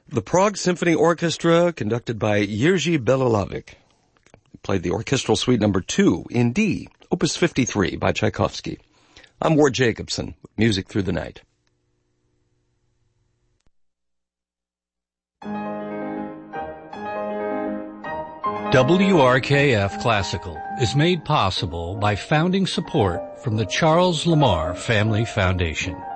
The Prague Symphony Orchestra, conducted by Jiří Bělohlávek, played the Orchestral Suite No. 2 in D, Opus 53 by Tchaikovsky. I'm Ward Jacobson, with Music Through the Night. WRKF Classical is made possible by founding support from the Charles Lamar Family Foundation.